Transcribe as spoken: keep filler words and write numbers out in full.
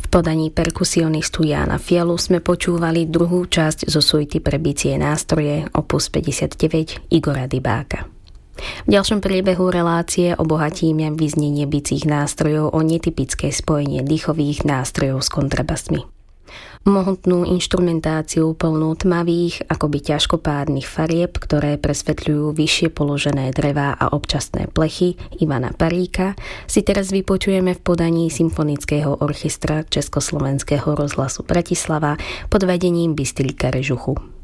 V podaní perkusionistu Jána Fialu sme počúvali druhú časť zo suity pre bicie nástroje opus päťdesiatdeväť Igora Dybáka. V ďalšom priebehu relácie obohatíme vyznenie bicích nástrojov o netypické spojenie dýchových nástrojov s kontrabasmi. Mohutnú inštrumentáciu plnú tmavých, akoby ťažkopádnych farieb, ktoré presvetľujú vyššie položené drevá a občasné plechy Ivana Paríka, si teraz vypočujeme v podaní Symfonického orchestra Československého rozhlasu Bratislava pod vedením Bystríka Režuchu.